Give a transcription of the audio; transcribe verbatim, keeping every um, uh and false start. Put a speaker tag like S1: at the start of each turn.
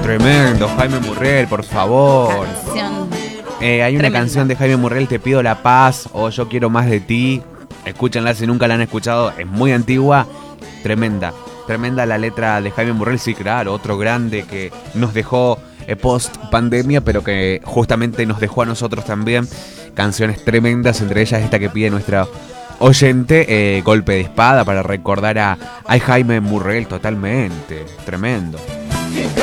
S1: Tremendo, Jaime Murrell, por favor.
S2: Canción.
S1: Eh, hay una
S2: Tremenda.
S1: canción de Jaime Murrell, Te pido la paz o Yo quiero más de ti. Escúchenla si nunca la han escuchado, es muy antigua. Tremenda, tremenda la letra de Jaime Murrell, sí, claro, otro grande que nos dejó eh, post pandemia, pero que justamente nos dejó a nosotros también. Canciones tremendas, entre ellas esta que pide nuestra oyente, eh, Golpe de Espada, para recordar a, a Jaime Murrell, totalmente, tremendo.